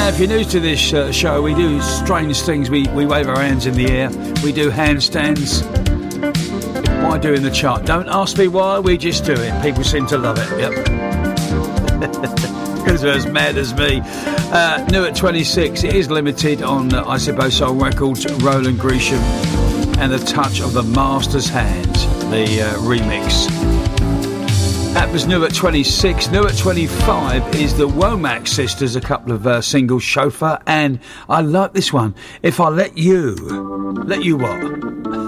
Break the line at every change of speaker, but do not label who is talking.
Now, if you're new to this show, we do strange things. We wave our hands in the air. We do handstands. Why doing the chart? Don't ask me why, we just do it. People seem to love it. Yep. Because they're as mad as me. New at 26, it is limited on I Suppose Soul Records, Roland Gresham and the touch of the master's hands, the remix. That was new at 26. New at 25 is the Womack Sisters, a couple of singles, Chauffeur, and I like this one, If I Let You what?